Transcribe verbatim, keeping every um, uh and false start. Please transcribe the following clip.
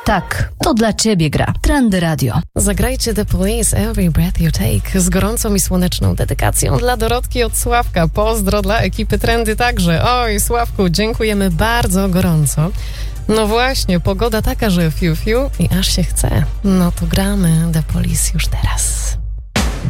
Tak, to dla ciebie gra. Trendy Radio. Zagrajcie The Police, Every Breath You Take z gorącą i słoneczną dedykacją dla Dorotki od Sławka. Pozdro dla ekipy Trendy także. Oj, Sławku, dziękujemy bardzo gorąco. No właśnie, pogoda taka, że fiu fiu i aż się chce. No to gramy The Police już teraz.